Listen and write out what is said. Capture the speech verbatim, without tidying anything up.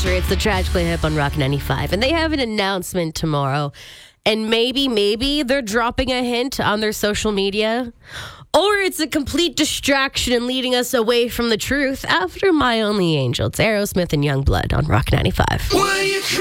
country. It's the Tragically Hip on Rock ninety-five. And they have an announcement tomorrow. And maybe, maybe they're dropping a hint on their social media. Or it's a complete distraction and leading us away from the truth after My Only Angel. It's Aerosmith and Youngblood on Rock ninety-five.